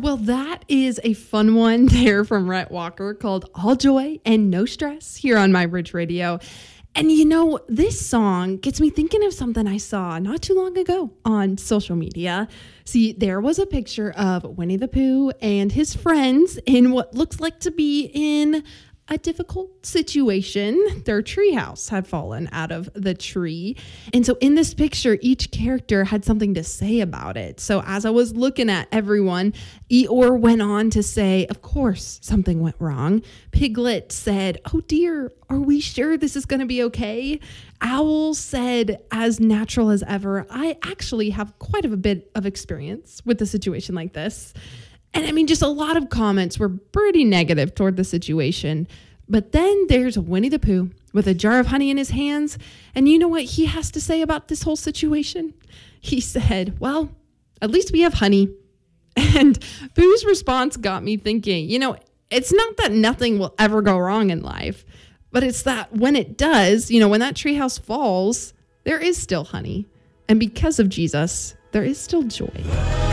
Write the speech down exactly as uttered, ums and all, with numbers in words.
Well, that is a fun one there from Rhett Walker called All Joy and No Stress here on My Bridge Radio. And you know, this song gets me thinking of something I saw not too long ago on social media. See, there was a picture of Winnie the Pooh and his friends in what looks like to be in a difficult situation. Their treehouse had fallen out of the tree. And so in this picture, each character had something to say about it. So as I was looking at everyone, Eeyore went on to say, of course, something went wrong. Piglet said, oh dear, are we sure this is going to be okay? Owl said, as natural as ever, I actually have quite a bit of experience with a situation like this. And I mean, just a lot of comments were pretty negative toward the situation. But then there's Winnie the Pooh with a jar of honey in his hands. And you know what he has to say about this whole situation? He said, well, at least we have honey. And Pooh's response got me thinking, you know, it's not that nothing will ever go wrong in life, but it's that when it does, you know, when that treehouse falls, there is still honey. And because of Jesus, there is still joy.